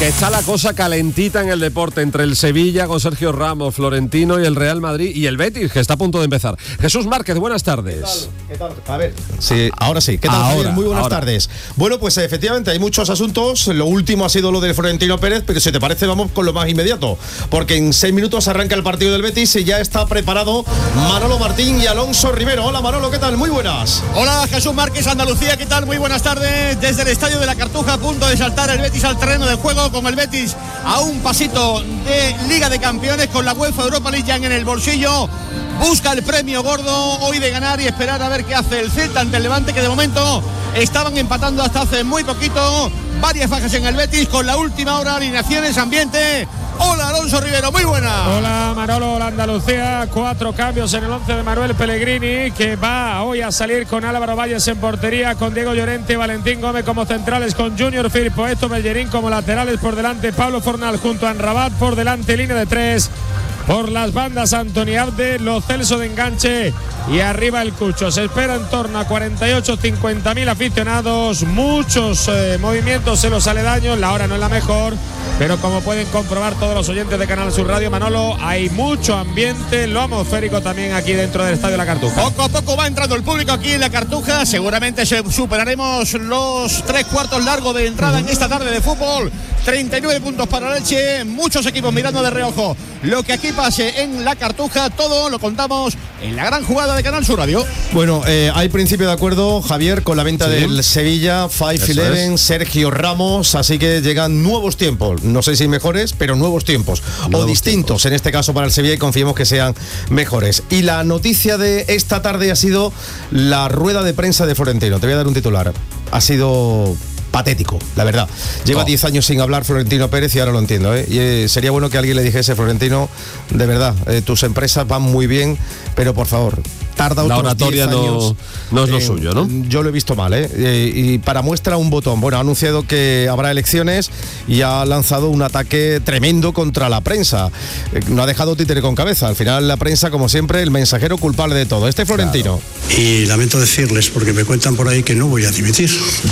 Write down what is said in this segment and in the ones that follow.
Que está la cosa calentita en el deporte entre el Sevilla con Sergio Ramos, Florentino y el Real Madrid y el Betis, que está a punto de empezar. Jesús Márquez, buenas tardes. ¿Qué tal? A ver. Sí, ahora sí. ¿Qué tal, Javier? Muy buenas tardes. Bueno, pues efectivamente hay muchos asuntos. Lo último ha sido lo de Florentino Pérez, pero si te parece vamos con lo más inmediato, porque en 6 minutos arranca el partido del Betis y ya está preparado Manolo Martín y Alonso Rivero. Hola Manolo, ¿qué tal? Muy buenas. Hola Jesús Márquez, Andalucía, ¿qué tal? Muy buenas tardes. Desde el estadio de la Cartuja, a punto de saltar el Betis al terreno de juego, con el Betis a un pasito de Liga de Campeones, con la UEFA Europa League ya en el bolsillo. Busca el premio gordo hoy de ganar y esperar a ver qué hace el Celta ante el Levante, que de momento estaban empatando hasta hace muy poquito. Varias bajas en el Betis, con la última hora, alineaciones, ambiente. Hola Alonso Rivero, muy buena. Hola Manolo, hola Andalucía. 4 cambios en el 11 de Manuel Pellegrini, que va hoy a salir con Álvaro Valles en portería, con Diego Llorente y Valentín Gómez como centrales, con Junior Firpo, Esto Bellerín como laterales, por delante Pablo Fornal junto a Amrabat, por delante línea de 3. Por las bandas Antoni Abde, Lo Celso de enganche y arriba el Cucho. Se espera en torno a 48-50.000 aficionados, muchos movimientos en los aledaños. La hora no es la mejor, pero como pueden comprobar todos los oyentes de Canal Sur Radio, Manolo, hay mucho ambiente, lo atmosférico también aquí dentro del estadio de la Cartuja. Poco a poco va entrando el público aquí en la Cartuja. Seguramente superaremos los 3/4 largos de entrada en esta tarde de fútbol. 39 puntos para el Elche, muchos equipos mirando de reojo lo que aquí pase en la Cartuja. Todo lo contamos en la gran jugada de Canal Sur Radio. Bueno, hay principio de acuerdo, Javier, con la venta del Sevilla, 5-11, Sergio Ramos, así que llegan nuevos tiempos, no sé si mejores, pero nuevos tiempos, o distintos en este caso para el Sevilla, y confiemos que sean mejores. Y la noticia de esta tarde ha sido la rueda de prensa de Florentino. Te voy a dar un titular. Ha sido patético, la verdad. Lleva 10 años sin hablar Florentino Pérez y ahora lo entiendo, ¿eh? Y sería bueno que alguien le dijese: Florentino, de verdad, tus empresas van muy bien, pero por favor, tarda otros 10 años. La oratoria no es lo suyo, ¿no? Yo lo he visto mal, y para muestra un botón. Bueno, ha anunciado que habrá elecciones y ha lanzado un ataque tremendo contra la prensa. No ha dejado títere con cabeza. Al final la prensa, como siempre, el mensajero culpable de todo. Florentino. Claro. Y lamento decirles, porque me cuentan por ahí, que no voy a dimitir,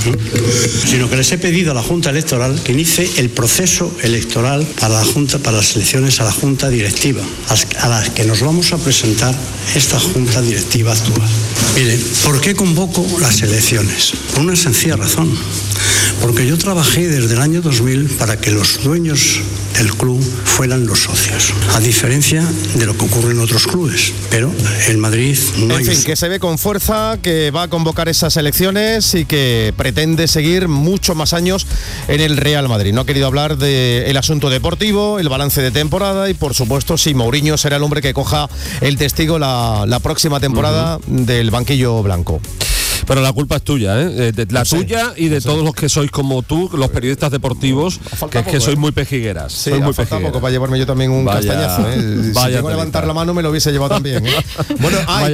sino que les he pedido a la Junta Electoral que inicie el proceso electoral para la Junta, para las elecciones a la Junta Directiva, a las que nos vamos a presentar esta Junta Directiva actual. Miren, ¿por qué convoco las elecciones? Por una sencilla razón. Porque yo trabajé desde el año 2000 para que los dueños del club fueran los socios, a diferencia de lo que ocurre en otros clubes. Pero en Madrid no hay... En fin, que se ve con fuerza, que va a convocar esas elecciones y que pretende seguir muchos más años en el Real Madrid. No ha querido hablar del asunto deportivo, el balance de temporada y, por supuesto, si Mourinho será el hombre que coja el testigo la próxima temporada del banquillo blanco. Pero la culpa es tuya, tuya y de todos los que sois como tú, los periodistas deportivos, que sois muy pejigueras. Sí, ha faltado poco para llevarme yo también un castañazo. Si tengo que levantar la mano me lo hubiese llevado también. Bueno,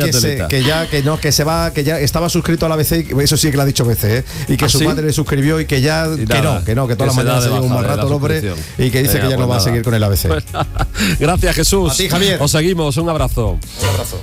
que ya estaba suscrito a la ABC, eso sí que lo ha dicho BC, y que su madre le suscribió y que ya que todas las mañanas se lleva un mal rato el hombre y que dice que ya no va a seguir con el ABC. Pues, gracias, Jesús. A ti, Javier. Os seguimos, un abrazo. Un abrazo.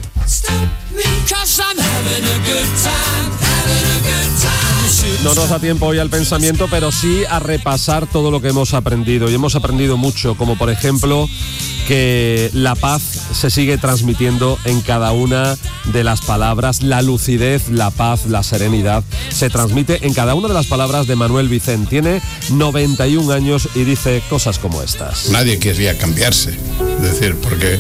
No nos da tiempo hoy al pensamiento, pero sí a repasar todo lo que hemos aprendido. Y hemos aprendido mucho, como por ejemplo que la paz se sigue transmitiendo en cada una de las palabras. La lucidez, la paz, la serenidad se transmite en cada una de las palabras de Manuel Vicent. Tiene 91 años y dice cosas como estas. Nadie querría cambiarse, es decir, porque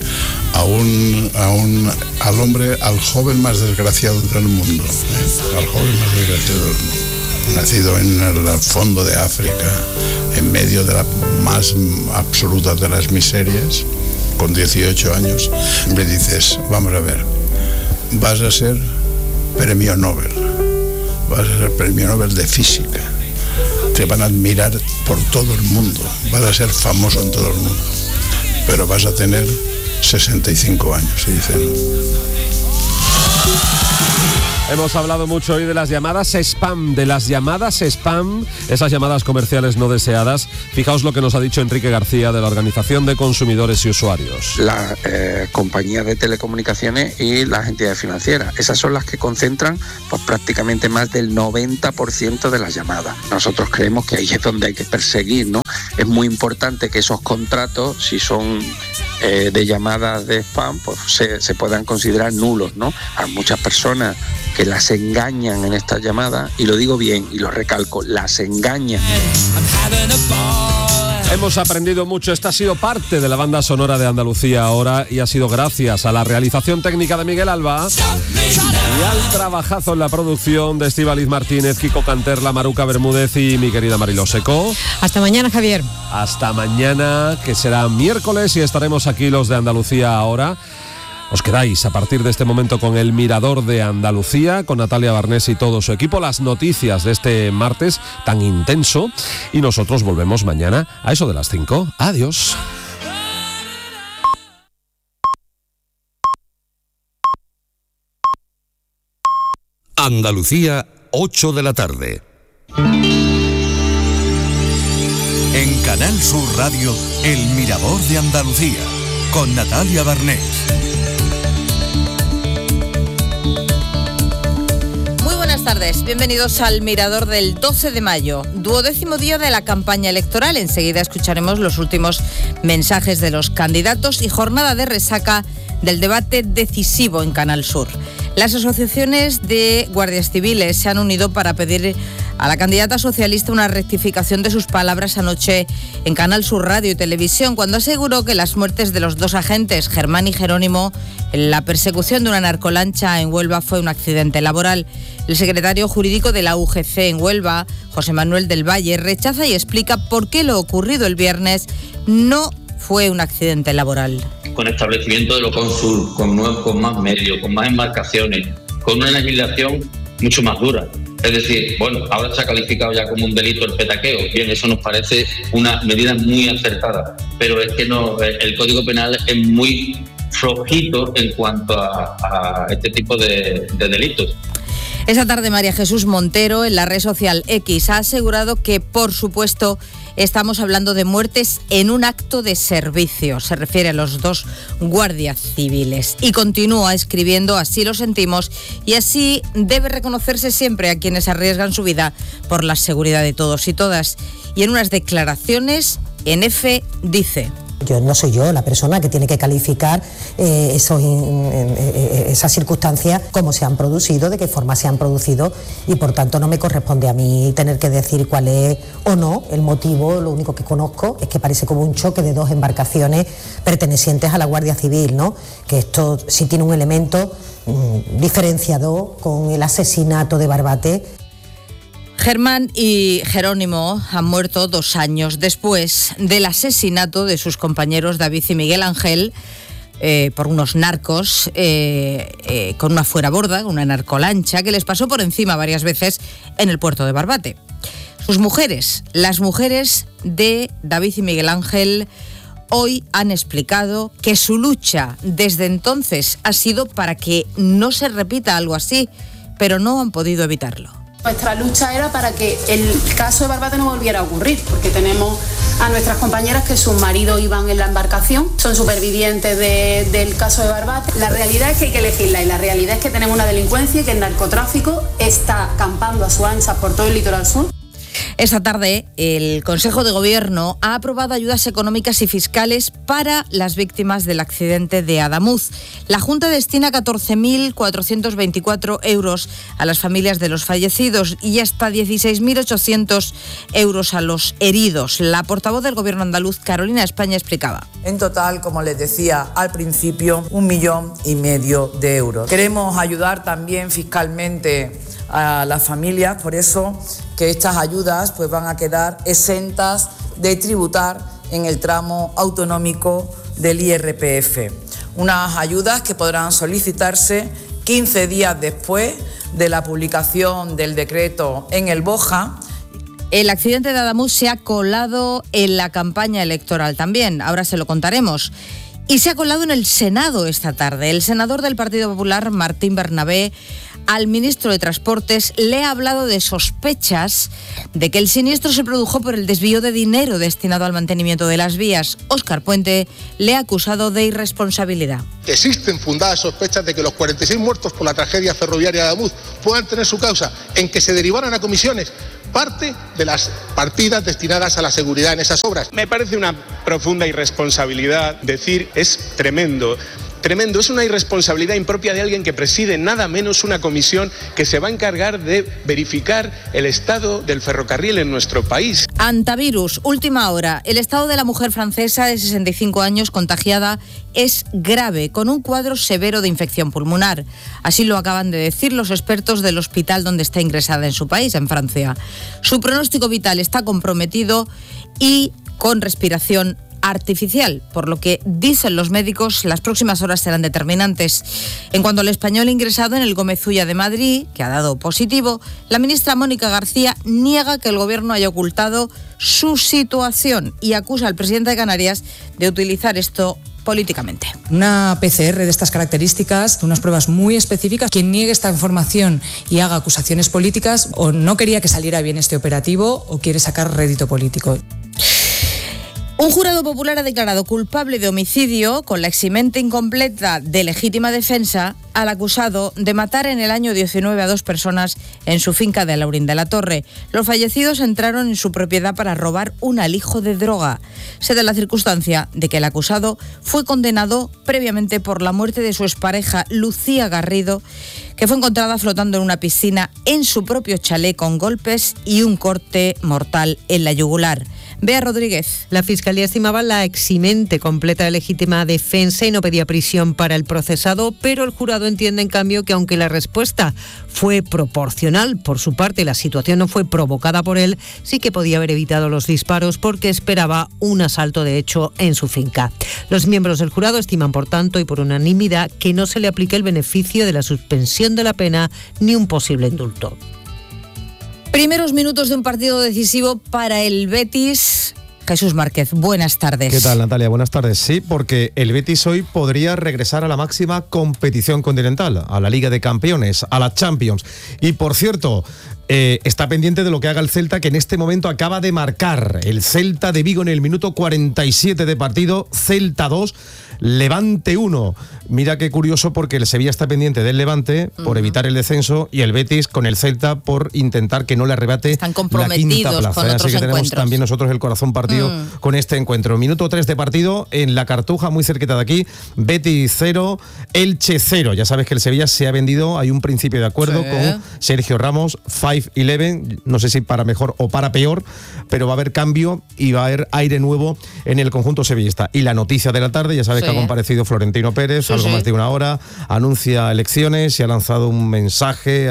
al hombre, al joven más desgraciado del mundo, al joven más desgraciado del mundo, nacido en el fondo de África, en medio de la más absoluta de las miserias, con 18 años, le dices: vamos a ver, vas a ser premio Nobel, vas a ser premio Nobel de física, te van a admirar por todo el mundo, vas a ser famoso en todo el mundo, pero vas a tener 65 años, y dicen... Hemos hablado mucho hoy de las llamadas spam, esas llamadas comerciales no deseadas. Fijaos lo que nos ha dicho Enrique García de la Organización de Consumidores y Usuarios. Las compañías de telecomunicaciones y las entidades financieras, esas son las que concentran pues prácticamente más del 90% de las llamadas. Nosotros creemos que ahí es donde hay que perseguir, ¿no?, es muy importante que esos contratos, si son de llamadas de spam, pues se puedan considerar nulos, ¿no? Hay muchas personas que las engañan en estas llamadas, y lo digo bien y lo recalco, las engañan. Hemos aprendido mucho. Esta ha sido parte de la banda sonora de Andalucía Ahora, y ha sido gracias a la realización técnica de Miguel Alba y al trabajazo en la producción de Estíbaliz Martínez, Kiko Canterla, Maruca Bermúdez y mi querida Mariló Seco. Hasta mañana, Javier. Hasta mañana, que será miércoles, y estaremos aquí los de Andalucía Ahora. Os quedáis a partir de este momento con el Mirador de Andalucía, con Natalia Barnés y todo su equipo, las noticias de este martes tan intenso, y nosotros volvemos mañana a eso de las 5. Adiós. Andalucía, 8 de la tarde. En Canal Sur Radio, el Mirador de Andalucía, con Natalia Barnés. Buenas tardes, bienvenidos al Mirador del 12 de mayo, 12º día de la campaña electoral. Enseguida escucharemos los últimos mensajes de los candidatos y jornada de resaca del debate decisivo en Canal Sur. Las asociaciones de guardias civiles se han unido para pedir a la candidata socialista una rectificación de sus palabras anoche en Canal Sur Radio y Televisión, cuando aseguró que las muertes de los dos agentes, Germán y Jerónimo, en la persecución de una narcolancha en Huelva fue un accidente laboral. El secretario jurídico de la UGC en Huelva, José Manuel del Valle, rechaza y explica por qué lo ocurrido el viernes no fue un accidente laboral. Con establecimiento de lo Consul, con más medios, con más embarcaciones, con una legislación mucho más dura. Es decir, bueno, ahora se ha calificado ya como un delito el petaqueo. Bien, eso nos parece una medida muy acertada, pero es que no, el Código Penal es muy flojito en cuanto a este tipo de delitos. Esa tarde María Jesús Montero, en la red social X, ha asegurado que, por supuesto, estamos hablando de muertes en un acto de servicio. Se refiere a los dos guardias civiles. Y continúa escribiendo: así lo sentimos y así debe reconocerse siempre a quienes arriesgan su vida por la seguridad de todos y todas. Y en unas declaraciones, en F dice: yo no soy yo la persona que tiene que calificar esas circunstancias, cómo se han producido, de qué forma se han producido, y por tanto no me corresponde a mí tener que decir cuál es o no el motivo. Lo único que conozco es que parece como un choque de dos embarcaciones pertenecientes a la Guardia Civil, ¿no? Que esto sí tiene un elemento diferenciador con el asesinato de Barbate. Germán y Jerónimo han muerto 2 años después del asesinato de sus compañeros David y Miguel Ángel por unos narcos con una fueraborda, una narcolancha que les pasó por encima varias veces en el puerto de Barbate. Sus mujeres, las mujeres de David y Miguel Ángel, hoy han explicado que su lucha desde entonces ha sido para que no se repita algo así, pero no han podido evitarlo. Nuestra lucha era para que el caso de Barbate no volviera a ocurrir, porque tenemos a nuestras compañeras que sus maridos iban en la embarcación, son supervivientes del caso de Barbate. La realidad es que hay que legislar, y la realidad es que tenemos una delincuencia y que el narcotráfico está campando a su ancha por todo el litoral sur. Esta tarde, el Consejo de Gobierno ha aprobado ayudas económicas y fiscales para las víctimas del accidente de Adamuz. La Junta destina 14.424 euros a las familias de los fallecidos y hasta 16.800 euros a los heridos. La portavoz del Gobierno andaluz, Carolina España, explicaba. En total, como les decía al principio, 1,5 millones de euros. Queremos ayudar también fiscalmente a las familias, por eso que estas ayudas pues van a quedar exentas de tributar en el tramo autonómico del IRPF. Unas ayudas que podrán solicitarse 15 días después de la publicación del decreto en el BOJA. El accidente de Adamuz se ha colado en la campaña electoral también, ahora se lo contaremos. Y se ha colado en el Senado esta tarde. El senador del Partido Popular, Martín Bernabé, al ministro de Transportes le ha hablado de sospechas de que el siniestro se produjo por el desvío de dinero destinado al mantenimiento de las vías. Óscar Puente le ha acusado de irresponsabilidad. Existen fundadas sospechas de que los 46 muertos por la tragedia ferroviaria de Adamuz puedan tener su causa en que se derivaran a comisiones parte de las partidas destinadas a la seguridad en esas obras. Me parece una profunda irresponsabilidad decir es tremendo. Tremendo, es una irresponsabilidad impropia de alguien que preside nada menos una comisión que se va a encargar de verificar el estado del ferrocarril en nuestro país. Antivirus, última hora. El estado de la mujer francesa de 65 años contagiada es grave, con un cuadro severo de infección pulmonar. Así lo acaban de decir los expertos del hospital donde está ingresada en su país, en Francia. Su pronóstico vital está comprometido y con respiración artificial, por lo que dicen los médicos las próximas horas serán determinantes. En cuanto al español ingresado en el Gómez Ulla de Madrid, que ha dado positivo, la ministra Mónica García niega que el gobierno haya ocultado su situación y acusa al presidente de Canarias de utilizar esto políticamente. Una PCR de estas características, unas pruebas muy específicas, quien niegue esta información y haga acusaciones políticas o no quería que saliera bien este operativo o quiere sacar rédito político. Un jurado popular ha declarado culpable de homicidio con la eximente incompleta de legítima defensa al acusado de matar en el año 19 a 2 personas en su finca de Alaurín de la Torre. Los fallecidos entraron en su propiedad para robar un alijo de droga. Se da la circunstancia de que el acusado fue condenado previamente por la muerte de su expareja Lucía Garrido, que fue encontrada flotando en una piscina en su propio chalet con golpes y un corte mortal en la yugular. Bea Rodríguez. La Fiscalía estimaba la eximente completa de legítima defensa y no pedía prisión para el procesado, pero el jurado entiende en cambio que aunque la respuesta fue proporcional por su parte, la situación no fue provocada por él, sí que podía haber evitado los disparos porque esperaba un asalto de hecho en su finca. Los miembros del jurado estiman por tanto y por unanimidad que no se le aplique el beneficio de la suspensión de la pena ni un posible indulto. Primeros minutos de un partido decisivo para el Betis. Jesús Márquez, buenas tardes. ¿Qué tal, Natalia? Buenas tardes. Sí, porque el Betis hoy podría regresar a la máxima competición continental, a la Liga de Campeones, a la Champions. Y por cierto, está pendiente de lo que haga el Celta, que en este momento acaba de marcar. El Celta de Vigo en el minuto 47 de partido, Celta 2, Levante 1. Mira qué curioso, porque el Sevilla está pendiente del Levante por evitar el descenso y el Betis con el Celta por intentar que no le arrebate están la quinta plaza. Con otros Así que tenemos encuentros. también nosotros el corazón partido con este encuentro. Minuto 3 de partido en la Cartuja, muy cerquita de aquí. Betis 0, Elche 0. Ya sabes que el Sevilla se ha vendido, hay un principio de acuerdo con Sergio Ramos, 5-11, no sé si para mejor o para peor, pero va a haber cambio y va a haber aire nuevo en el conjunto sevillista. Y la noticia de la tarde, ya sabes que ha comparecido Florentino Pérez, algo más de una hora, anuncia elecciones y ha lanzado un mensaje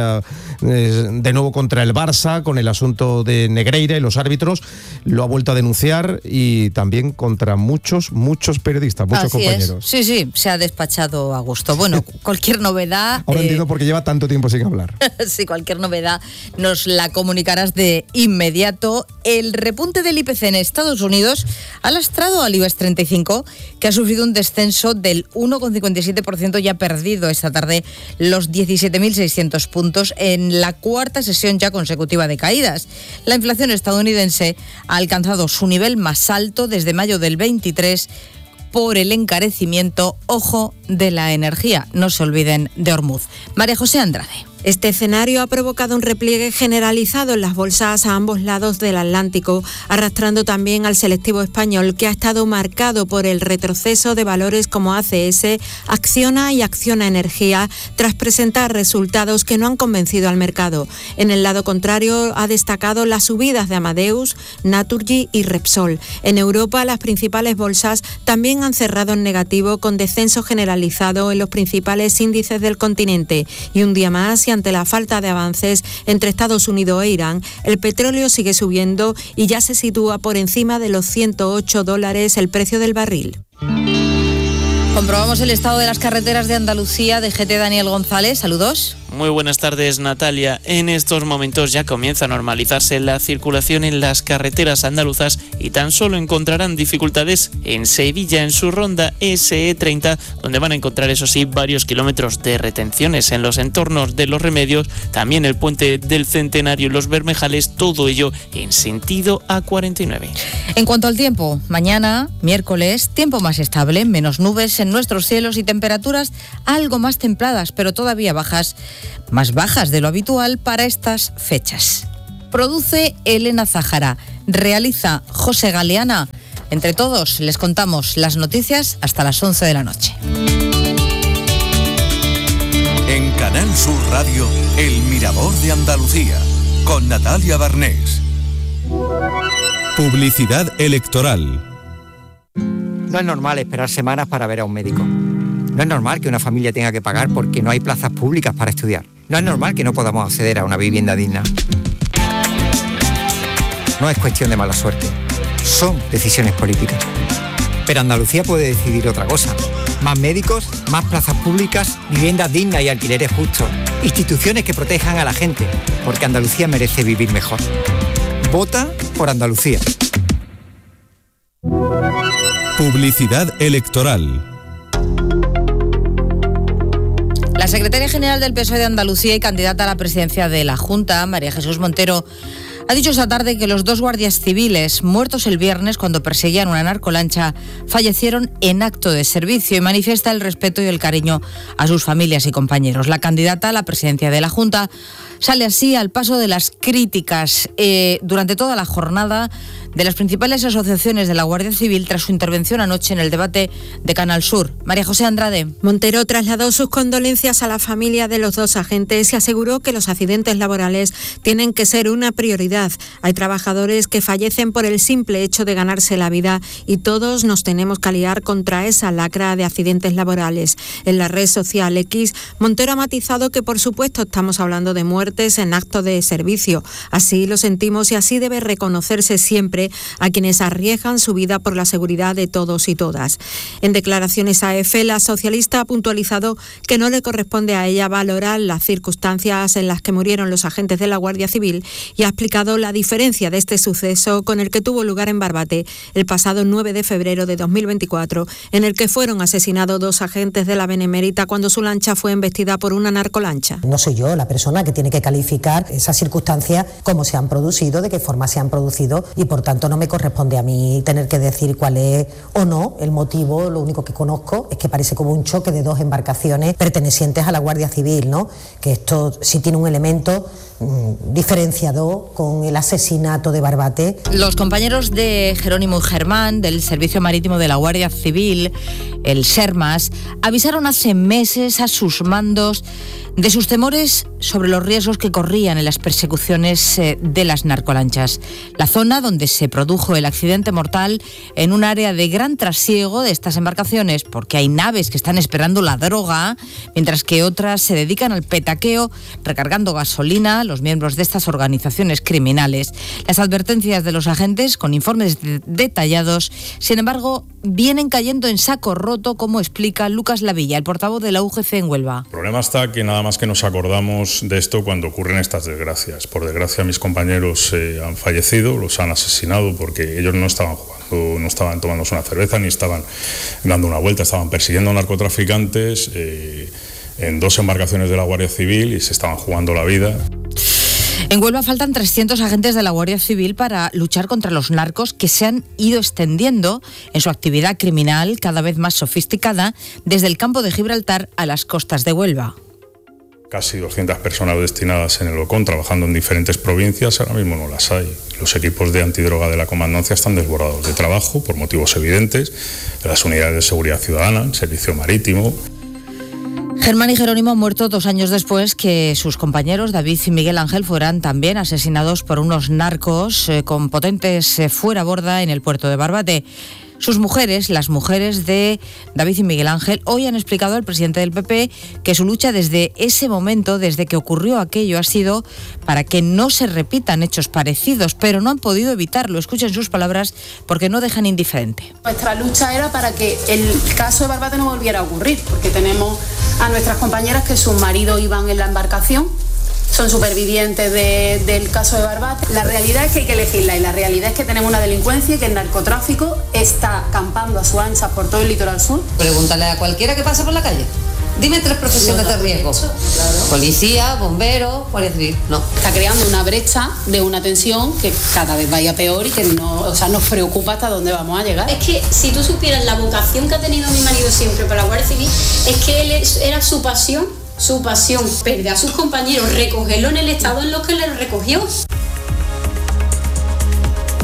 de nuevo contra el Barça con el asunto de Negreira y los árbitros. Lo ha vuelto a denunciar y también contra muchos periodistas, muchos compañeros. Sí, se ha despachado a gusto. Bueno, cualquier novedad... Ahora entiendo por qué lleva tanto tiempo sin hablar. Sí, cualquier novedad nos la comunicarás de inmediato. El repunte del IPC en Estados Unidos ha lastrado al IBEX 35, que ha sufrido un descenso del 1,57% y ha perdido esta tarde los 17.600 puntos en la cuarta sesión ya consecutiva de caídas. La inflación estadounidense ha alcanzado su nivel más alto desde mayo del 23 por el encarecimiento, ojo, de la energía. No se olviden de Hormuz. María José Andrade. Este escenario ha provocado un repliegue generalizado en las bolsas a ambos lados del Atlántico, arrastrando también al selectivo español, que ha estado marcado por el retroceso de valores como ACS, Acciona y Acciona Energía, tras presentar resultados que no han convencido al mercado. En el lado contrario, ha destacado las subidas de Amadeus, Naturgy y Repsol. En Europa, las principales bolsas también han cerrado en negativo, con descenso generalizado en los principales índices del continente. Y un día más, y ante la falta de avances entre Estados Unidos e Irán, el petróleo sigue subiendo y ya se sitúa por encima de los $108 el precio del barril. Comprobamos el estado de las carreteras de Andalucía. DGT Daniel González, saludos. Muy buenas tardes, Natalia. En estos momentos ya comienza a normalizarse la circulación en las carreteras andaluzas y tan solo encontrarán dificultades en Sevilla, en su ronda SE30, donde van a encontrar, eso sí, varios kilómetros de retenciones en los entornos de Los Remedios, también el puente del Centenario y los Bermejales, todo ello en sentido A49. En cuanto al tiempo, mañana, miércoles, tiempo más estable, menos nubes en nuestros cielos y temperaturas algo más templadas, pero todavía más bajas de lo habitual para estas fechas. Produce Elena Zájara. Realiza José Galeana. Entre todos les contamos las noticias hasta las 11 de la noche. En Canal Sur Radio, El Mirador de Andalucía, con Natalia Barnés. Publicidad electoral. No es normal esperar semanas para ver a un médico. No es normal que una familia tenga que pagar porque no hay plazas públicas para estudiar. No es normal que no podamos acceder a una vivienda digna. No es cuestión de mala suerte, son decisiones políticas. Pero Andalucía puede decidir otra cosa. Más médicos, más plazas públicas, viviendas dignas y alquileres justos. Instituciones que protejan a la gente, porque Andalucía merece vivir mejor. Vota por Andalucía. Publicidad electoral. La secretaria general del PSOE de Andalucía y candidata a la presidencia de la Junta, María Jesús Montero, ha dicho esta tarde que los 2 guardias civiles muertos el viernes cuando perseguían una narcolancha fallecieron en acto de servicio y manifiesta el respeto y el cariño a sus familias y compañeros. La candidata a la presidencia de la Junta sale así al paso de las críticas durante toda la jornada de las principales asociaciones de la Guardia Civil tras su intervención anoche en el debate de Canal Sur. María José Andrade. Montero trasladó sus condolencias a la familia de los 2 agentes y aseguró que los accidentes laborales tienen que ser una prioridad. Hay trabajadores que fallecen por el simple hecho de ganarse la vida y todos nos tenemos que aliar contra esa lacra de accidentes laborales. En la red social X, Montero ha matizado que por supuesto estamos hablando de muertes en acto de servicio. Así lo sentimos y así debe reconocerse siempre a quienes arriesgan su vida por la seguridad de todos y todas. En declaraciones a EFE, la socialista ha puntualizado que no le corresponde a ella valorar las circunstancias en las que murieron los agentes de la Guardia Civil y ha explicado la diferencia de este suceso con el que tuvo lugar en Barbate el pasado 9 de febrero de 2024, en el que fueron asesinados 2 agentes de la Benemérita cuando su lancha fue embestida por una narcolancha. No soy yo la persona que tiene que calificar esas circunstancias, cómo se han producido, de qué forma se han producido y por tanto no me corresponde a mí tener que decir cuál es o no el motivo. Lo único que conozco es que parece como un choque de 2 embarcaciones pertenecientes a la Guardia Civil, ¿no? Que esto sí tiene un elemento diferenciador con el asesinato de Barbate. Los compañeros de Jerónimo y Germán del Servicio Marítimo de la Guardia Civil, el SERMAS, avisaron hace meses a sus mandos de sus temores sobre los riesgos que corrían en las persecuciones de las narcolanchas. La zona donde se produjo el accidente mortal en un área de gran trasiego de estas embarcaciones, porque hay naves que están esperando la droga, mientras que otras se dedican al petaqueo, recargando gasolina, los miembros de estas organizaciones criminales. Las advertencias de los agentes, con informes detallados, sin embargo, vienen cayendo en saco roto, como explica Lucas Lavilla, el portavoz de la UGC en Huelva. El problema está que nada más que nos acordamos de esto cuando ocurren estas desgracias. Por desgracia, mis compañeros han fallecido, los han asesinado porque ellos no estaban jugando, no estaban tomándose una cerveza, ni estaban dando una vuelta, estaban persiguiendo a narcotraficantes en 2 embarcaciones de la Guardia Civil y se estaban jugando la vida. En Huelva faltan 300 agentes de la Guardia Civil para luchar contra los narcos que se han ido extendiendo en su actividad criminal cada vez más sofisticada desde el campo de Gibraltar a las costas de Huelva. Casi 200 personas destinadas en el OCON trabajando en diferentes provincias, ahora mismo no las hay. Los equipos de antidroga de la comandancia están desbordados de trabajo por motivos evidentes, las unidades de seguridad ciudadana, el servicio marítimo. Germán y Jerónimo han muerto 2 años después que sus compañeros David y Miguel Ángel fueran también asesinados por unos narcos con potentes fuera borda en el puerto de Barbate. Sus mujeres, las mujeres de David y Miguel Ángel, hoy han explicado al presidente del PP que su lucha desde ese momento, desde que ocurrió aquello, ha sido para que no se repitan hechos parecidos, pero no han podido evitarlo. Escuchen sus palabras porque no dejan indiferente. Nuestra lucha era para que el caso de Barbate no volviera a ocurrir, porque tenemos a nuestras compañeras que sus maridos iban en la embarcación, son supervivientes del caso de Barbate. La realidad es que hay que elegirla y la realidad es que tenemos una delincuencia y que el narcotráfico está campando a su ancha por todo el litoral sur. Pregúntale a cualquiera que pase por la calle. Dime 3 profesiones de riesgo. Claro. Policía, bombero, guardia civil. No. Está creando una brecha de una tensión que cada vez vaya peor y que nos preocupa hasta dónde vamos a llegar. Es que si tú supieras la vocación que ha tenido mi marido siempre para la Guardia Civil, es que él era su pasión, perder a sus compañeros, recogerlo en el estado en los que le recogió.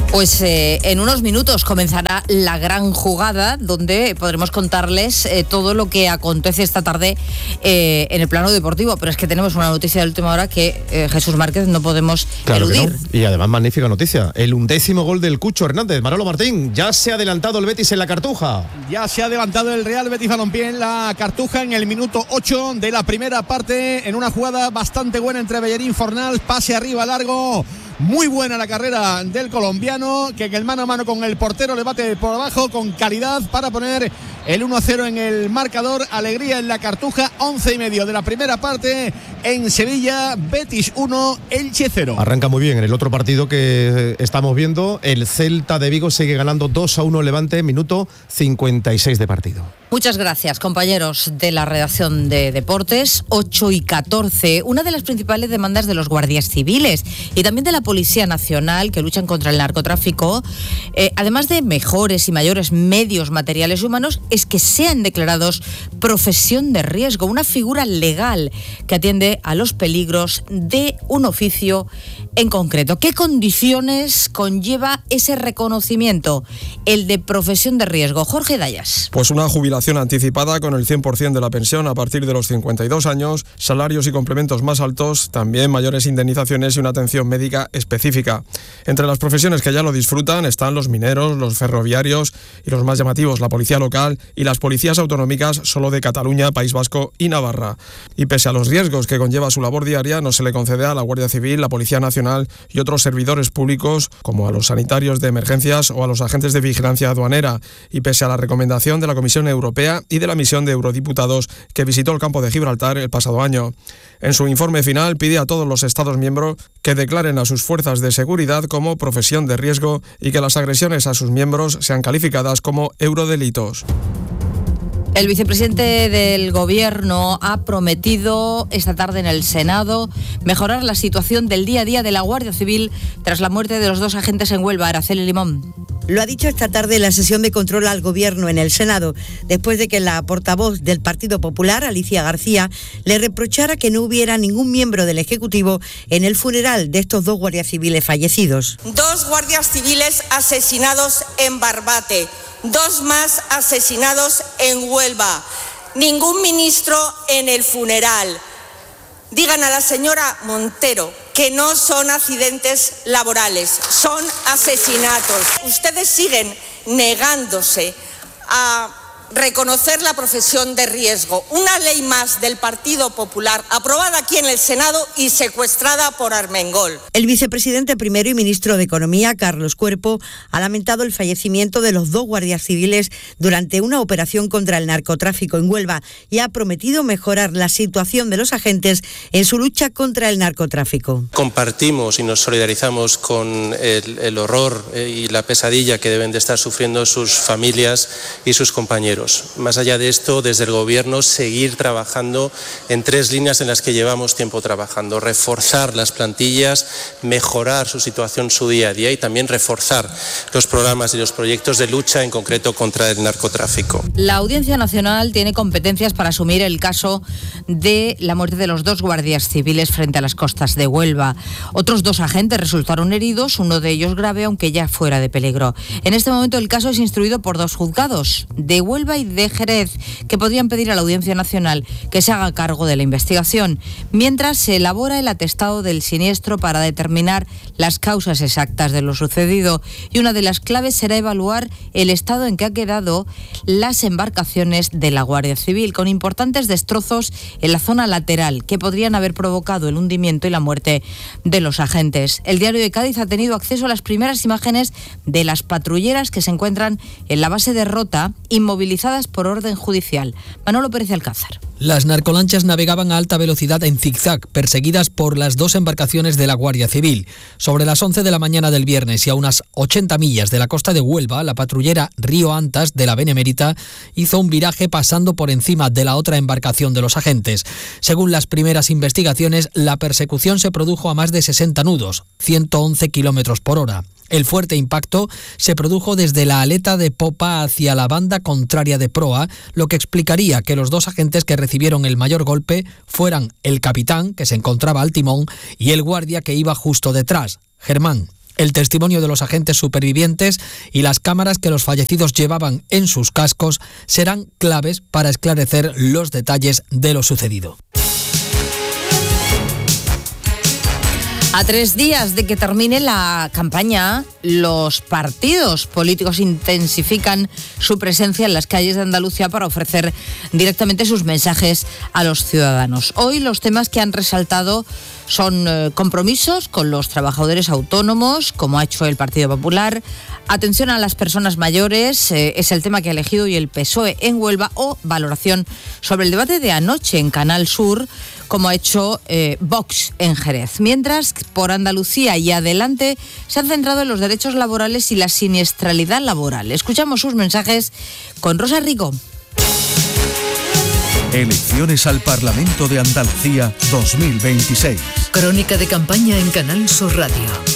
Pues en unos minutos comenzará la gran jugada, donde podremos contarles todo lo que acontece esta tarde en el plano deportivo. Pero es que tenemos una noticia de última hora que Jesús Márquez no podemos eludir. No. Y además magnífica noticia, el 11º gol del Cucho Hernández. Manolo Martín, ya se ha adelantado el Betis en la Cartuja. Ya se ha adelantado el Real Betis Balompié en la Cartuja en el minuto 8 de la primera parte, en una jugada bastante buena entre Bellerín Fornals, pase arriba largo. Muy buena la carrera del colombiano, que en el mano a mano con el portero le bate por abajo con calidad para poner el 1-0 en el marcador. Alegría en la Cartuja, 11:30 de la primera parte en Sevilla. Betis 1, Elche 0. Arranca muy bien en el otro partido que estamos viendo. El Celta de Vigo sigue ganando 2-1 Levante, minuto 56 de partido. Muchas gracias, compañeros de la redacción de Deportes. 8:14. Una de las principales demandas de los guardias civiles y también de la Policía Nacional, que luchan contra el narcotráfico, además de mejores y mayores medios materiales y humanos, es que sean declarados profesión de riesgo, una figura legal que atiende a los peligros de un oficio en concreto. ¿Qué condiciones conlleva ese reconocimiento, el de profesión de riesgo? Jorge Dayas. Pues una jubilación anticipada con el 100% de la pensión a partir de los 52 años, salarios y complementos más altos, también mayores indemnizaciones y una atención médica específica. Entre las profesiones que ya lo disfrutan están los mineros, los ferroviarios y los más llamativos, la policía local y las policías autonómicas solo de Cataluña, País Vasco y Navarra. Y pese a los riesgos que conlleva su labor diaria, no se le concede a la Guardia Civil, la Policía Nacional y otros servidores públicos, como a los sanitarios de emergencias o a los agentes de vigilancia aduanera. Y pese a la recomendación de la Comisión Europea y de la misión de eurodiputados que visitó el campo de Gibraltar el pasado año. En su informe final pide a todos los Estados miembros que declaren a sus fuerzas de seguridad como profesión de riesgo y que las agresiones a sus miembros sean calificadas como eurodelitos. El vicepresidente del Gobierno ha prometido esta tarde en el Senado mejorar la situación del día a día de la Guardia Civil tras la muerte de los 2 agentes en Huelva. Araceli Limón. Lo ha dicho esta tarde en la sesión de control al Gobierno en el Senado, después de que la portavoz del Partido Popular, Alicia García, le reprochara que no hubiera ningún miembro del Ejecutivo en el funeral de estos 2 guardias civiles fallecidos. 2 guardias civiles asesinados en Barbate, 2 más asesinados en Huelva, ningún ministro en el funeral. Digan a la señora Montero que no son accidentes laborales, son asesinatos. Ustedes siguen negándose a reconocer la profesión de riesgo. Una ley más del Partido Popular, aprobada aquí en el Senado y secuestrada por Armengol. El vicepresidente primero y ministro de Economía, Carlos Cuerpo, ha lamentado el fallecimiento de los 2 guardias civiles durante una operación contra el narcotráfico en Huelva y ha prometido mejorar la situación de los agentes en su lucha contra el narcotráfico. Compartimos y nos solidarizamos con el horror y la pesadilla que deben de estar sufriendo sus familias y sus compañeros. Más allá de esto, desde el Gobierno, seguir trabajando en 3 líneas en las que llevamos tiempo trabajando. Reforzar las plantillas, mejorar su situación, su día a día y también reforzar los programas y los proyectos de lucha, en concreto contra el narcotráfico. La Audiencia Nacional tiene competencias para asumir el caso de la muerte de los 2 guardias civiles frente a las costas de Huelva. Otros 2 agentes resultaron heridos, uno de ellos grave, aunque ya fuera de peligro. En este momento el caso es instruido por 2 juzgados, de Huelva y de Jerez, que podrían pedir a la Audiencia Nacional que se haga cargo de la investigación, mientras se elabora el atestado del siniestro para determinar las causas exactas de lo sucedido. Y una de las claves será evaluar el estado en que han quedado las embarcaciones de la Guardia Civil, con importantes destrozos en la zona lateral que podrían haber provocado el hundimiento y la muerte de los agentes. El Diario de Cádiz ha tenido acceso a las primeras imágenes de las patrulleras que se encuentran en la base de Rota, inmovilizadas por orden judicial. Manolo Pérez Alcázar. Las narcolanchas navegaban a alta velocidad en zigzag, perseguidas por las 2 embarcaciones de la Guardia Civil. Sobre las 11 de la mañana del viernes y a unas 80 millas de la costa de Huelva, la patrullera Río Antas de la Benemérita hizo un viraje pasando por encima de la otra embarcación de los agentes. Según las primeras investigaciones, la persecución se produjo a más de 60 nudos, 111 kilómetros por hora. El fuerte impacto se produjo desde la aleta de popa hacia la banda contraria de proa, lo que explicaría que los 2 agentes que recibieron el mayor golpe fueran el capitán, que se encontraba al timón, y el guardia que iba justo detrás, Germán. El testimonio de los agentes supervivientes y las cámaras que los fallecidos llevaban en sus cascos serán claves para esclarecer los detalles de lo sucedido. A 3 días de que termine la campaña, los partidos políticos intensifican su presencia en las calles de Andalucía para ofrecer directamente sus mensajes a los ciudadanos. Hoy los temas que han resaltado son compromisos con los trabajadores autónomos, como ha hecho el Partido Popular, atención a las personas mayores, es el tema que ha elegido hoy el PSOE en Huelva, o valoración sobre el debate de anoche en Canal Sur, como ha hecho Vox en Jerez. Mientras, por Andalucía y adelante, se han centrado en los derechos laborales y la siniestralidad laboral. Escuchamos sus mensajes con Rosa Rico. Elecciones al Parlamento de Andalucía 2026. Crónica de campaña en Canal Sur Radio.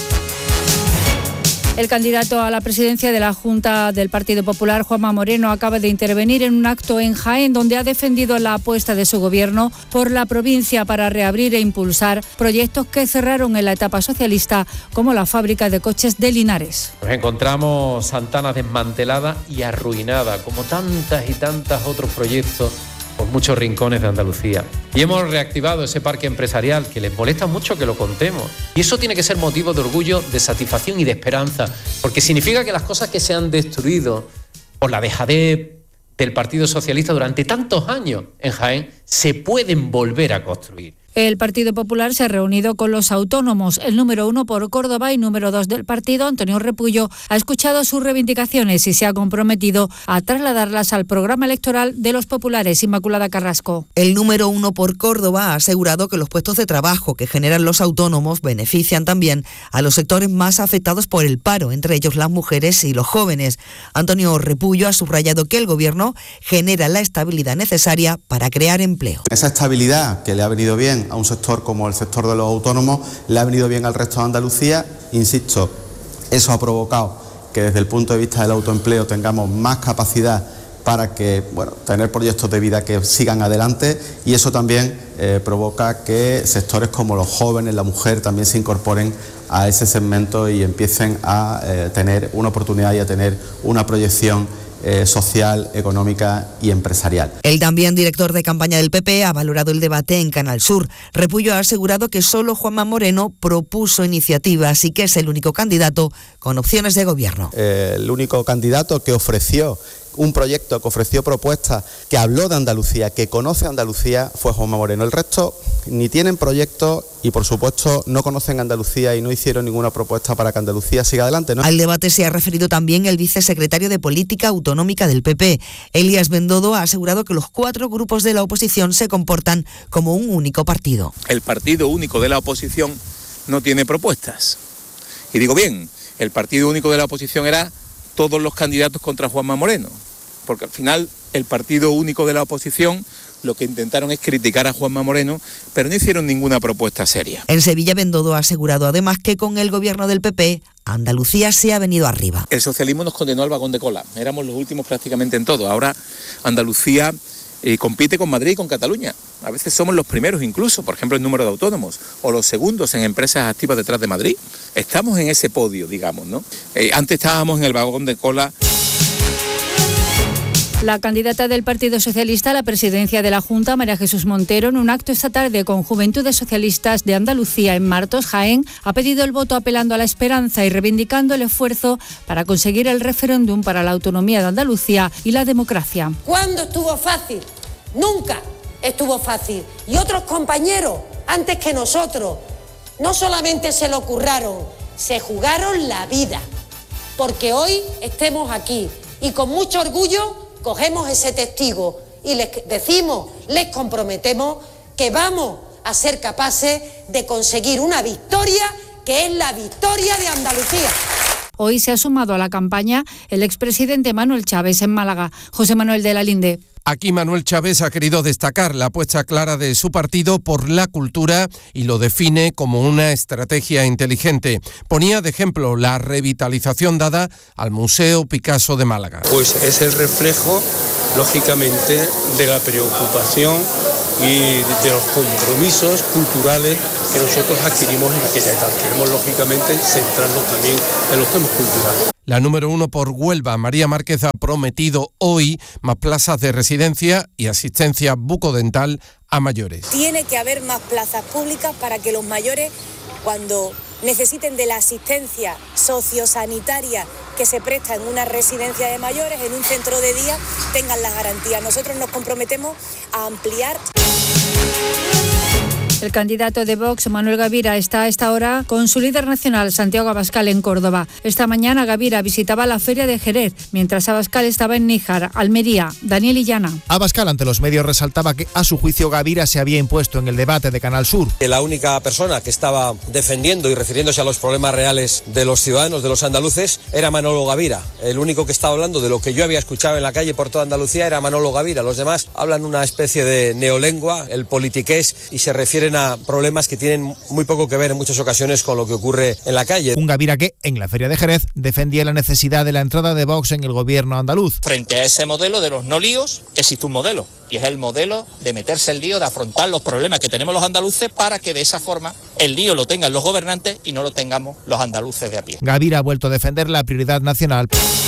El candidato a la presidencia de la Junta del Partido Popular, Juanma Moreno, acaba de intervenir en un acto en Jaén donde ha defendido la apuesta de su gobierno por la provincia para reabrir e impulsar proyectos que cerraron en la etapa socialista, como la fábrica de coches de Linares. Nos encontramos Santana desmantelada y arruinada, como tantas y tantos otros proyectos por muchos rincones de Andalucía. Y hemos reactivado ese parque empresarial que les molesta mucho que lo contemos. Y eso tiene que ser motivo de orgullo, de satisfacción y de esperanza, porque significa que las cosas que se han destruido por la dejadez del Partido Socialista durante tantos años en Jaén se pueden volver a construir. El Partido Popular se ha reunido con los autónomos. El número 1 por Córdoba y número 2 del partido, Antonio Repullo, ha escuchado sus reivindicaciones y se ha comprometido a trasladarlas al programa electoral de los populares. Inmaculada Carrasco. El número 1 por Córdoba ha asegurado que los puestos de trabajo que generan los autónomos benefician también a los sectores más afectados por el paro, entre ellos las mujeres y los jóvenes. Antonio Repullo ha subrayado que el Gobierno genera la estabilidad necesaria para crear empleo. Esa estabilidad que le ha venido bien a un sector como el sector de los autónomos, le ha venido bien al resto de Andalucía. Insisto, eso ha provocado que desde el punto de vista del autoempleo tengamos más capacidad para que, tener proyectos de vida que sigan adelante, y eso también provoca que sectores como los jóvenes, la mujer, también se incorporen a ese segmento y empiecen a tener una oportunidad y a tener una proyección social, económica y empresarial. El también director de campaña del PP ha valorado el debate en Canal Sur. Repullo ha asegurado que solo Juanma Moreno propuso iniciativas y que es el único candidato con opciones de gobierno. El único candidato que ofreció un proyecto, que ofreció propuestas, que habló de Andalucía, que conoce Andalucía, fue Juanma Moreno. El resto ni tienen proyectos y, por supuesto, no conocen Andalucía y no hicieron ninguna propuesta para que Andalucía siga adelante, ¿no? Al debate se ha referido también el vicesecretario de Política Autonómica del PP. Elías Bendodo ha asegurado que los 4 grupos de la oposición se comportan como un único partido. El partido único de la oposición no tiene propuestas. Y digo bien, el partido único de la oposición era todos los candidatos contra Juanma Moreno, porque al final el partido único de la oposición lo que intentaron es criticar a Juanma Moreno, pero no hicieron ninguna propuesta seria. En Sevilla, Bendodo ha asegurado además que con el gobierno del PP, Andalucía se ha venido arriba. El socialismo nos condenó al vagón de cola, éramos los últimos prácticamente en todo. Ahora Andalucía compite con Madrid y con Cataluña. A veces somos los primeros incluso, por ejemplo, en número de autónomos, o los segundos en empresas activas detrás de Madrid. Estamos en ese podio, digamos, ¿no? Antes estábamos en el vagón de cola. La candidata del Partido Socialista a la presidencia de la Junta, María Jesús Montero, en un acto esta tarde con Juventudes Socialistas de Andalucía en Martos, Jaén, ha pedido el voto apelando a la esperanza y reivindicando el esfuerzo para conseguir el referéndum para la autonomía de Andalucía y la democracia. ¿Cuándo estuvo fácil? Nunca estuvo fácil. Y otros compañeros, antes que nosotros, no solamente se lo curraron, se jugaron la vida. Porque hoy estemos aquí y con mucho orgullo cogemos ese testigo y les decimos, les comprometemos que vamos a ser capaces de conseguir una victoria que es la victoria de Andalucía. Hoy se ha sumado a la campaña el expresidente Manuel Chávez en Málaga. José Manuel de la Linde. Aquí Manuel Chávez ha querido destacar la apuesta clara de su partido por la cultura y lo define como una estrategia inteligente. Ponía de ejemplo la revitalización dada al Museo Picasso de Málaga. Pues es el reflejo, lógicamente, de la preocupación y de los compromisos culturales que nosotros adquirimos en aquella etapa. Queremos, lógicamente, centrarnos también en los temas culturales. La número 1 por Huelva, María Márquez, ha prometido hoy más plazas de residencia y asistencia bucodental a mayores. Tiene que haber más plazas públicas para que los mayores, cuando necesiten de la asistencia sociosanitaria que se presta en una residencia de mayores, en un centro de día, tengan las garantías. Nosotros nos comprometemos a ampliar. El candidato de Vox, Manuel Gavira, está a esta hora con su líder nacional, Santiago Abascal, en Córdoba. Esta mañana Gavira visitaba la Feria de Jerez, mientras Abascal estaba en Níjar, Almería. Daniel Illana. Abascal ante los medios resaltaba que a su juicio Gavira se había impuesto en el debate de Canal Sur. La única persona que estaba defendiendo y refiriéndose a los problemas reales de los ciudadanos, de los andaluces, era Manolo Gavira. El único que estaba hablando de lo que yo había escuchado en la calle por toda Andalucía era Manolo Gavira. Los demás hablan una especie de neolengua, el politiqués, y se refieren a problemas que tienen muy poco que ver en muchas ocasiones con lo que ocurre en la calle. Un Gavira que, en la Feria de Jerez, defendía la necesidad de la entrada de Vox en el gobierno andaluz. Frente a ese modelo de los no líos, existe un modelo, y es el modelo de meterse el lío, de afrontar los problemas que tenemos los andaluces para que de esa forma el lío lo tengan los gobernantes y no lo tengamos los andaluces de a pie. Gavira ha vuelto a defender la prioridad nacional.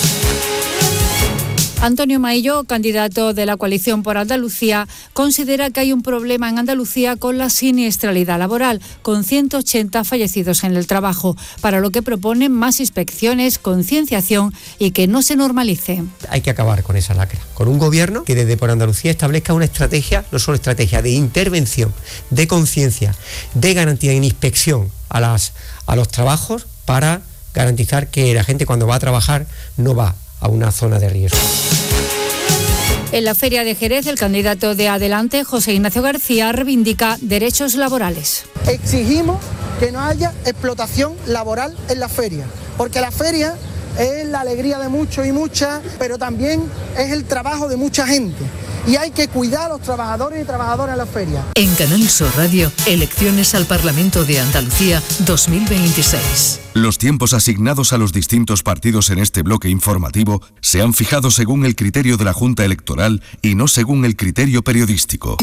Antonio Maillo, candidato de la coalición por Andalucía, considera que hay un problema en Andalucía con la siniestralidad laboral, con 180 fallecidos en el trabajo, para lo que propone más inspecciones, concienciación y que no se normalice. Hay que acabar con esa lacra, con un gobierno que desde por Andalucía establezca una estrategia, no solo estrategia de intervención, de conciencia, de garantía en inspección a los trabajos para garantizar que la gente cuando va a trabajar no va a una zona de riesgo. En la Feria de Jerez, el candidato de Adelante, José Ignacio García, reivindica derechos laborales. Exigimos que no haya explotación laboral en la feria, porque la feria es la alegría de muchos y muchas, pero también es el trabajo de mucha gente. Y hay que cuidar a los trabajadores y trabajadoras en la feria. En Canal Sur Radio, elecciones al Parlamento de Andalucía 2026. Los tiempos asignados a los distintos partidos en este bloque informativo se han fijado según el criterio de la Junta Electoral y no según el criterio periodístico.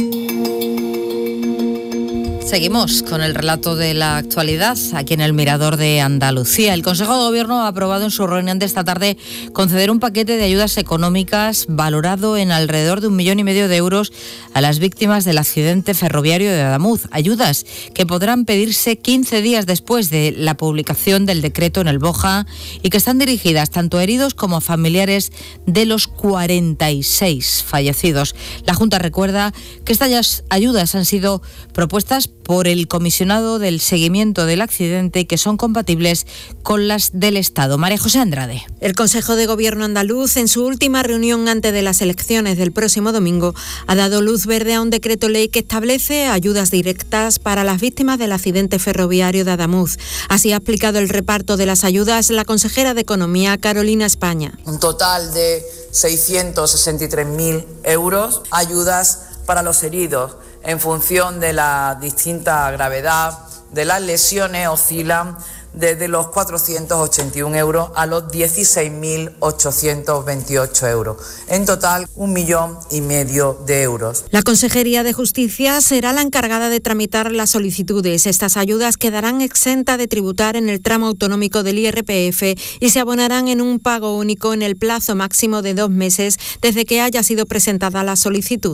Seguimos con el relato de la actualidad aquí en el Mirador de Andalucía. El Consejo de Gobierno ha aprobado en su reunión de esta tarde conceder un paquete de ayudas económicas valorado en alrededor de 1,5 millones de euros a las víctimas del accidente ferroviario de Adamuz. Ayudas que podrán pedirse 15 días después de la publicación del decreto en el BOJA y que están dirigidas tanto a heridos como a familiares de los 46 fallecidos. La Junta recuerda que estas ayudas han sido propuestas por el comisionado del seguimiento del accidente y que son compatibles con las del Estado. María José Andrade. El Consejo de Gobierno andaluz, en su última reunión antes de las elecciones del próximo domingo, ha dado luz verde a un decreto ley que establece ayudas directas para las víctimas del accidente ferroviario de Adamuz. Así ha explicado el reparto de las ayudas la consejera de Economía, Carolina España. Un total de 663.000 euros, ayudas para los heridos. En función de la distinta gravedad de las lesiones, oscilan desde los 481 euros a los 16.828 euros. En total, 1,5 millones de euros. La Consejería de Justicia será la encargada de tramitar las solicitudes. Estas ayudas quedarán exentas de tributar en el tramo autonómico del IRPF y se abonarán en un pago único en el plazo máximo de 2 meses desde que haya sido presentada la solicitud.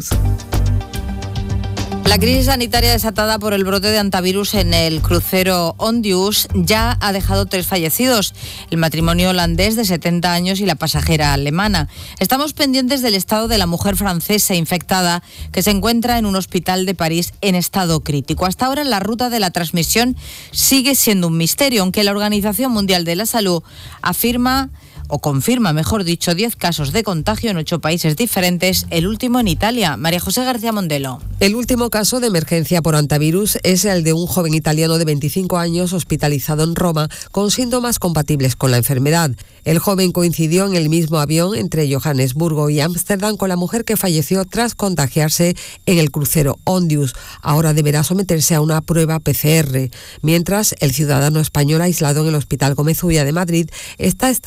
La crisis sanitaria desatada por el brote de hantavirus en el crucero Ondius ya ha dejado 3 fallecidos, el matrimonio holandés de 70 años y la pasajera alemana. Estamos pendientes del estado de la mujer francesa infectada que se encuentra en un hospital de París en estado crítico. Hasta ahora la ruta de la transmisión sigue siendo un misterio, aunque la Organización Mundial de la Salud afirma o confirma, mejor dicho, 10 casos de contagio en 8 países diferentes, el último en Italia. María José García Mondelo. El último caso de emergencia por hantavirus es el de un joven italiano de 25 años hospitalizado en Roma con síntomas compatibles con la enfermedad. El joven coincidió en el mismo avión entre Johannesburgo y Ámsterdam con la mujer que falleció tras contagiarse en el crucero Ondius. Ahora deberá someterse a una prueba PCR, mientras el ciudadano español aislado en el Hospital Gómez Ulla de Madrid está estable, aunque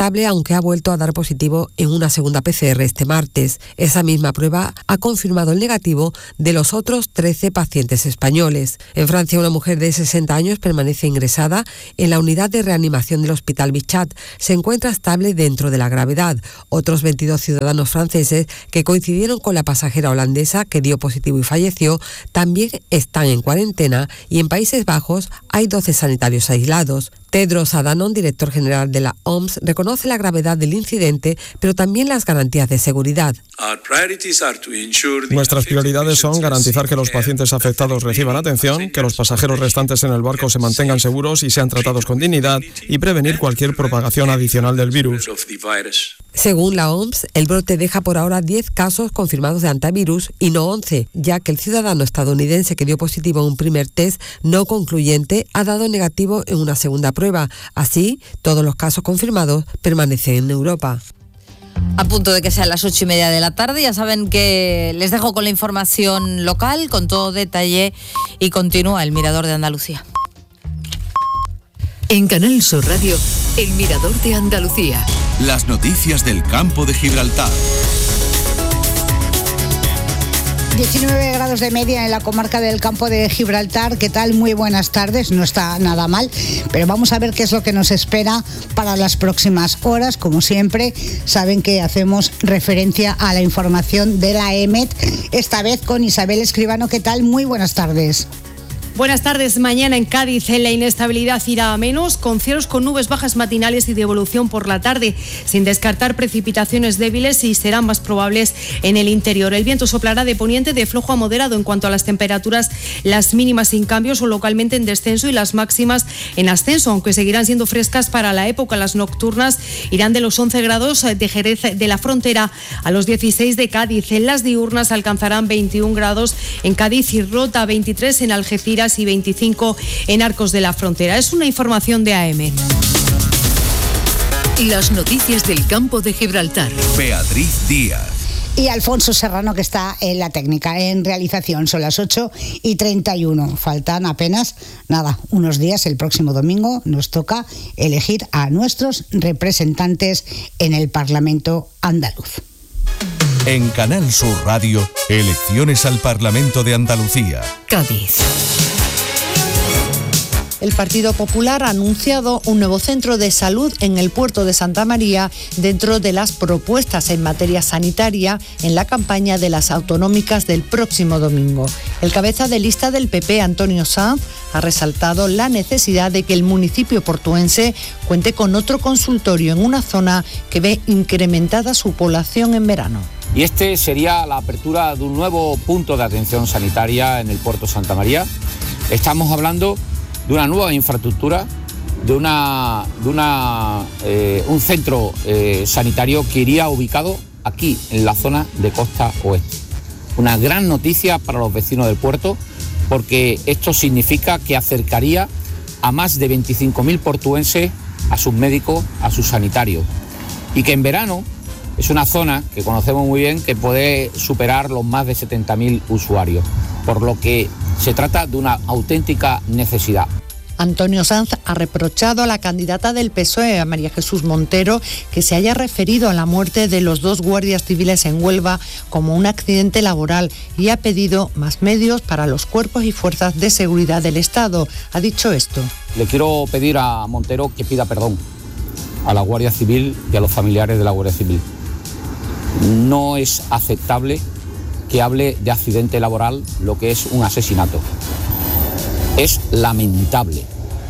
que ha vuelto a dar positivo en una segunda PCR este martes. Esa misma prueba ha confirmado el negativo de los otros 13 pacientes españoles. En Francia, una mujer de 60 años permanece ingresada en la unidad de reanimación del Hospital Bichat. Se encuentra estable dentro de la gravedad. Otros 22 ciudadanos franceses que coincidieron con la pasajera holandesa que dio positivo y falleció también están en cuarentena, y en Países Bajos hay 12 sanitarios aislados. Tedros Adhanom, director general de la OMS, reconoce la gravedad del incidente, pero también las garantías de seguridad. Nuestras prioridades son garantizar que los pacientes afectados reciban atención, que los pasajeros restantes en el barco se mantengan seguros y sean tratados con dignidad, y prevenir cualquier propagación adicional del virus. Según la OMS, el brote deja por ahora 10 casos confirmados de hantavirus y no 11, ya que el ciudadano estadounidense que dio positivo en un primer test no concluyente ha dado negativo en una segunda prueba. Así, todos los casos confirmados permanecen en Europa. A punto de que sean las 8:30 de la tarde, ya saben que les dejo con la información local, con todo detalle, y continúa el Mirador de Andalucía. En Canal Sur Radio, el Mirador de Andalucía. Las noticias del campo de Gibraltar. 19 grados de media en la comarca del Campo de Gibraltar. ¿Qué tal? Muy buenas tardes. No está nada mal, pero vamos a ver qué es lo que nos espera para las próximas horas. Como siempre, saben que hacemos referencia a la información de la EMET, esta vez con Isabel Escribano. ¿Qué tal? Muy buenas tardes. Buenas tardes. Mañana en Cádiz la inestabilidad irá a menos, con cielos con nubes bajas matinales y de evolución por la tarde, sin descartar precipitaciones débiles, y serán más probables en el interior. El viento soplará de poniente de flojo a moderado. En cuanto a las temperaturas, las mínimas sin cambios o localmente en descenso y las máximas en ascenso, aunque seguirán siendo frescas para la época. Las nocturnas irán de los 11 grados de Jerez de la Frontera a los 16 de Cádiz. En las diurnas alcanzarán 21 grados en Cádiz y Rota, 23 en Algeciras y 25 en Arcos de la Frontera. Es una información de AM. Las noticias del Campo de Gibraltar. Beatriz Díaz. Y Alfonso Serrano, que está en la técnica, en realización. Son las 8:31. Faltan apenas, unos días. El próximo domingo nos toca elegir a nuestros representantes en el Parlamento andaluz. En Canal Sur Radio, elecciones al Parlamento de Andalucía. Cádiz. El Partido Popular ha anunciado un nuevo centro de salud en el puerto de Santa María dentro de las propuestas en materia sanitaria en la campaña de las autonómicas del próximo domingo. El cabeza de lista del PP, Antonio Sanz, ha resaltado la necesidad de que el municipio portuense cuente con otro consultorio en una zona que ve incrementada su población en verano. Y este sería la apertura de un nuevo punto de atención sanitaria en el puerto de Santa María. Estamos hablando de una nueva infraestructura, de un centro sanitario que iría ubicado aquí, en la zona de Costa Oeste. Una gran noticia para los vecinos del puerto, porque esto significa que acercaría a más de 25.000 portuenses a sus médicos, a sus sanitarios. Y que en verano es una zona que conocemos muy bien, que puede superar los más de 70.000 usuarios, por lo que se trata de una auténtica necesidad. Antonio Sanz ha reprochado a la candidata del PSOE, a María Jesús Montero, que se haya referido a la muerte de los 2 guardias civiles en Huelva como un accidente laboral, y ha pedido más medios para los cuerpos y fuerzas de seguridad del Estado. Ha dicho esto. Le quiero pedir a Montero que pida perdón a la Guardia Civil y a los familiares de la Guardia Civil. No es aceptable que hable de accidente laboral lo que es un asesinato. Es lamentable.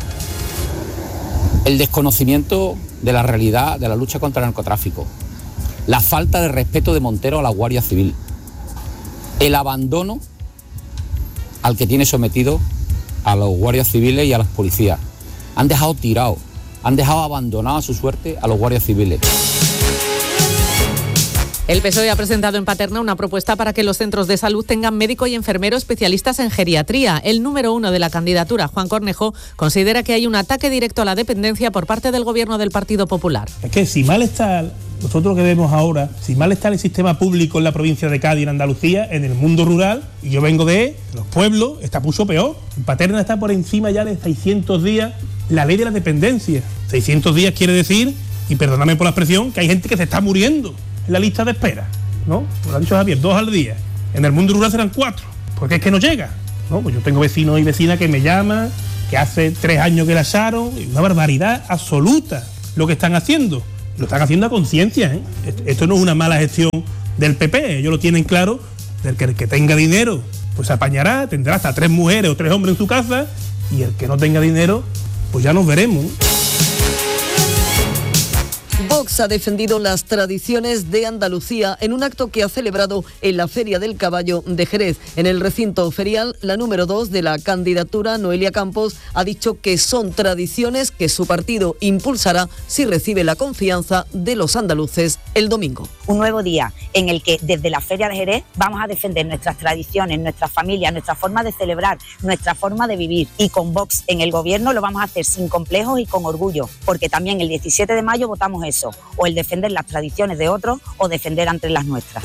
El desconocimiento de la realidad de la lucha contra el narcotráfico, la falta de respeto de Montero a la Guardia Civil, el abandono al que tiene sometido a los guardias civiles y a las policías. Han dejado tirados, han dejado abandonado a su suerte a los guardias civiles. El PSOE ha presentado en Paterna una propuesta para que los centros de salud tengan médico y enfermero especialistas en geriatría. El número 1 de la candidatura, Juan Cornejo, considera que hay un ataque directo a la dependencia por parte del gobierno del Partido Popular. Es que si mal está, nosotros lo que vemos ahora, si mal está el sistema público en la provincia de Cádiz, en Andalucía, en el mundo rural, y yo vengo de los pueblos, está mucho peor. En Paterna está por encima ya de 600 días la ley de la dependencia. 600 días quiere decir Y perdóname por la expresión, que hay gente que se está muriendo en la lista de espera, ¿no? Como lo ha dicho Javier, 2 al día. En el mundo rural serán 4, porque es que no llega, ¿no? Pues yo tengo vecinos y vecinas que me llaman, que hace 3 años que la echaron, y una barbaridad absoluta lo que están haciendo. Lo están haciendo a conciencia, ¿eh? Esto no es una mala gestión del PP, ellos lo tienen claro, del que el que tenga dinero pues se apañará, tendrá hasta 3 mujeres o 3 hombres en su casa, y el que no tenga dinero pues ya nos veremos. Vox ha defendido las tradiciones de Andalucía en un acto que ha celebrado en la Feria del Caballo de Jerez. En el recinto ferial, la número 2 de la candidatura, Noelia Campos, ha dicho que son tradiciones que su partido impulsará si recibe la confianza de los andaluces el domingo. Un nuevo día en el que desde la Feria de Jerez vamos a defender nuestras tradiciones, nuestras familias, nuestra forma de celebrar, nuestra forma de vivir. Y con Vox en el gobierno lo vamos a hacer sin complejos y con orgullo, porque también el 17 de mayo votamos eso, o el defender las tradiciones de otros o defender ante las nuestras.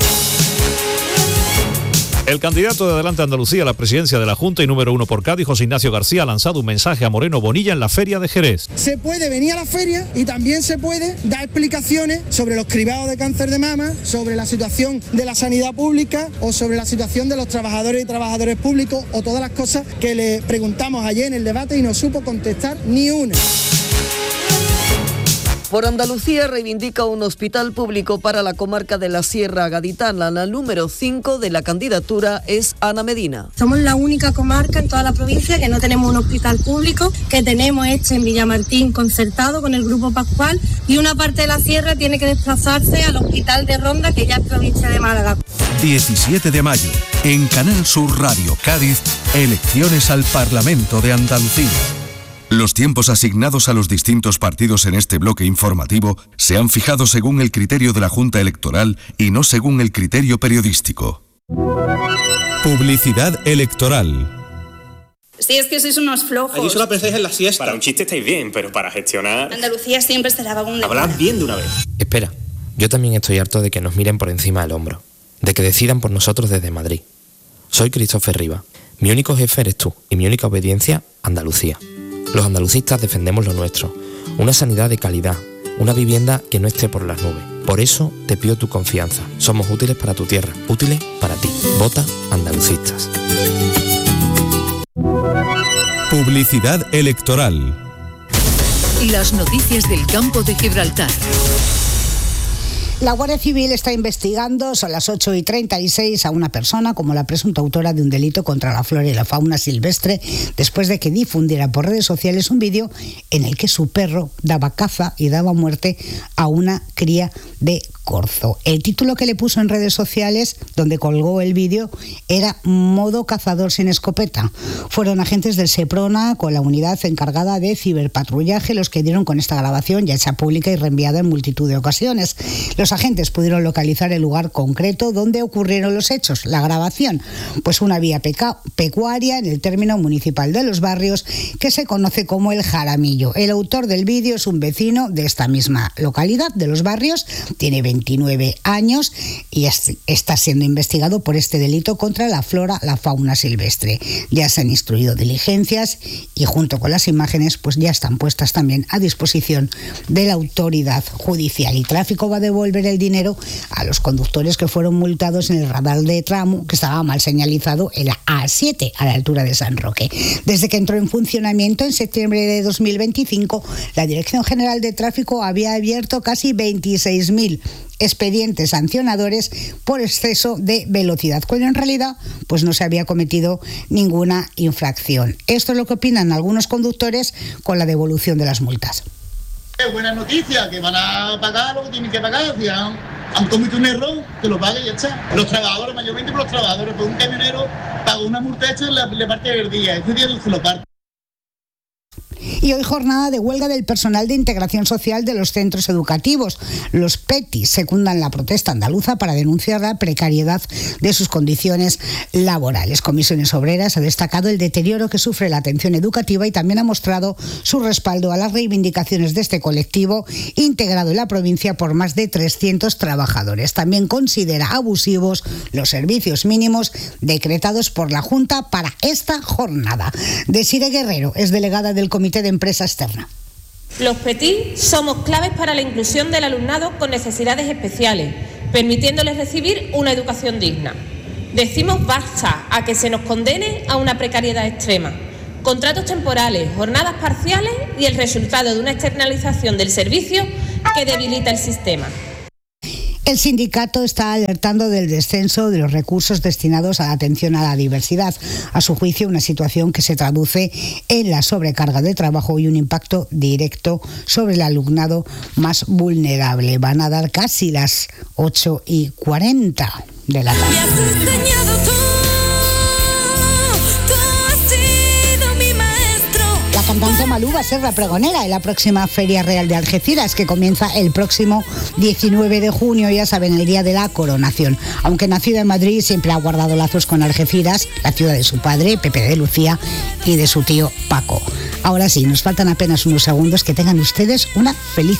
El candidato de Adelante Andalucía a la presidencia de la Junta y número 1 por Cádiz, José Ignacio García, ha lanzado un mensaje a Moreno Bonilla en la Feria de Jerez. Se puede venir a la feria y también se puede dar explicaciones sobre los cribados de cáncer de mama, sobre la situación de la sanidad pública o sobre la situación de los trabajadores y trabajadores públicos o todas las cosas que le preguntamos ayer en el debate y no supo contestar ni una. Por Andalucía reivindica un hospital público para la comarca de la Sierra Gaditana. La número 5 de la candidatura es Ana Medina. Somos la única comarca en toda la provincia que no tenemos un hospital público, que tenemos en Villamartín concertado con el Grupo Pascual, y una parte de la sierra tiene que desplazarse al hospital de Ronda, que ya es provincia de Málaga. 17 de mayo, en Canal Sur Radio Cádiz, elecciones al Parlamento de Andalucía. Los tiempos asignados a los distintos partidos en este bloque informativo se han fijado según el criterio de la Junta Electoral y no según el criterio periodístico. Publicidad electoral. Sí, es que sois unos flojos. Allí solo pensáis en la siesta. Para un chiste estáis bien, pero para gestionar... Andalucía siempre será vagón de... Hablad bien de una vez. Espera, yo también estoy harto de que nos miren por encima del hombro, de que decidan por nosotros desde Madrid. Soy Christopher Riva. Mi único jefe eres tú y mi única obediencia, Andalucía. Los andalucistas defendemos lo nuestro, una sanidad de calidad, una vivienda que no esté por las nubes. Por eso te pido tu confianza. Somos útiles para tu tierra, útiles para ti. Vota Andalucistas. Publicidad electoral. Las noticias del campo de Gibraltar. La Guardia Civil está investigando, son las 8:36, a una persona como la presunta autora de un delito contra la flora y la fauna silvestre, después de que difundiera por redes sociales un vídeo en el que su perro daba caza y daba muerte a una cría de corzo. El título que le puso en redes sociales, donde colgó el vídeo, era Modo cazador sin escopeta. Fueron agentes del Seprona, con la unidad encargada de ciberpatrullaje, los que dieron con esta grabación, ya hecha pública y reenviada en multitud de ocasiones. Los agentes pudieron localizar el lugar concreto donde ocurrieron los hechos. La grabación, pues una vía pecuaria en el término municipal de Los Barrios, que se conoce como El Jaramillo. El autor del vídeo es un vecino de esta misma localidad, de Los Barrios, tiene 29 años y está siendo investigado por este delito contra la flora, la fauna silvestre. Ya se han instruido diligencias y junto con las imágenes pues ya están puestas también a disposición de la autoridad judicial. Y Tráfico va a devolver el dinero a los conductores que fueron multados en el radar de tramo que estaba mal señalizado en la A7 a la altura de San Roque. Desde que entró en funcionamiento en septiembre de 2025, la Dirección General de Tráfico había abierto casi 26.000 expedientes sancionadores por exceso de velocidad, cuando en realidad pues no se había cometido ninguna infracción. Esto es lo que opinan algunos conductores con la devolución de las multas. Es buena noticia, que van a pagar lo que tienen que pagar. Si han cometido un error, que lo paguen y ya está. Los trabajadores, mayormente por los trabajadores, pues un camionero paga una multa hecha y le parte el día. Ese día se lo parte. Y hoy jornada de huelga del personal de integración social de los centros educativos. Los PETI secundan la protesta andaluza para denunciar la precariedad de sus condiciones laborales. Comisiones Obreras ha destacado el deterioro que sufre la atención educativa y también ha mostrado su respaldo a las reivindicaciones de este colectivo, integrado en la provincia por más de 300 trabajadores. También considera abusivos los servicios mínimos decretados por la Junta para esta jornada. Desire Guerrero es delegada del Comité de Empresa Externa. Los PETI somos claves para la inclusión del alumnado con necesidades especiales, permitiéndoles recibir una educación digna. Decimos basta a que se nos condene a una precariedad extrema, contratos temporales, jornadas parciales y el resultado de una externalización del servicio que debilita el sistema. El sindicato está alertando del descenso de los recursos destinados a la atención a la diversidad. A su juicio, una situación que se traduce en la sobrecarga de trabajo y un impacto directo sobre el alumnado más vulnerable. Van a dar casi las 8:40 de la tarde. La cantante Malú va a ser la pregonera en la próxima Feria Real de Algeciras, que comienza el próximo 19 de junio, ya saben, el día de la coronación. Aunque nacida en Madrid, siempre ha guardado lazos con Algeciras, la ciudad de su padre, Pepe de Lucía, y de su tío Paco. Ahora sí, nos faltan apenas unos segundos. Que tengan ustedes una feliz